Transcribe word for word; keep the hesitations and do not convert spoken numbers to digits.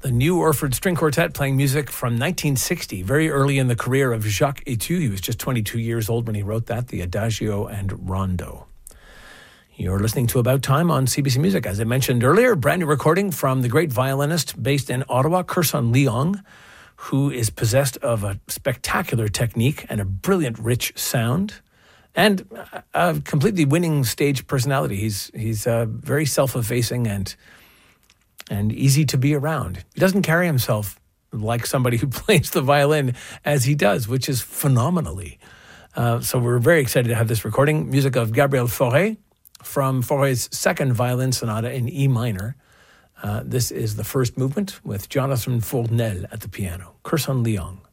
The New Orford String Quartet playing music from nineteen sixty, very early in the career of Jacques Etu. He was just twenty-two years old when he wrote that, the Adagio and Rondo. You're listening to About Time on C B C Music. As I mentioned earlier, brand new recording from the great violinist based in Ottawa, Kirsan Leong, who is possessed of a spectacular technique and a brilliant, rich sound, and a completely winning stage personality. He's he's uh, very self-effacing and and easy to be around. He doesn't carry himself like somebody who plays the violin as he does, which is phenomenally. Uh, so we're very excited to have this recording. Music of Gabriel Fauré from Fauré's second violin sonata in E minor. Uh, this is the first movement with Jonathan Fournel at the piano. Kirsan Leong.